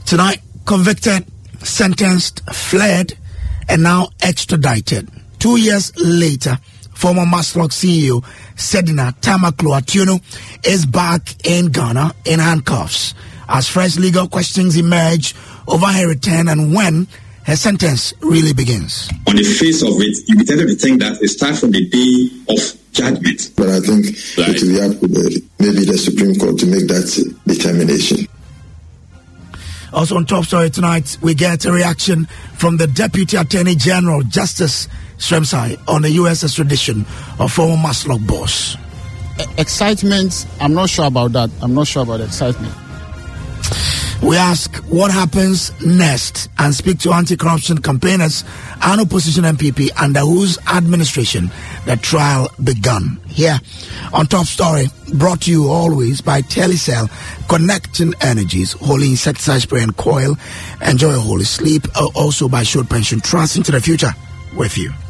Tonight, convicted, sentenced, fled, and now extradited. 2 years later, former Maslok CEO Sedina Tamaklo-Atuno is back in Ghana in handcuffs as fresh legal questions emerge over her return and when her sentence really begins. On the face of it, you be tempted to think that it starts from the day of judgment. But I think it will be up to maybe the Supreme Court to make that determination. Also on Top Story tonight, we get a reaction from the Deputy Attorney General, Justice Sremsai, on the U.S. extradition of former Maslok boss. Excitement, I'm not sure about that. I'm not sure about excitement. We ask what happens next and speak to anti-corruption campaigners and opposition MPP under whose administration the trial began. Here on Top Story, brought to you always by Telecel, Connecting Energies, Holy Insecticide Spray and Coil. Enjoy a holy sleep. Also by Short Pension Trust into the future with you.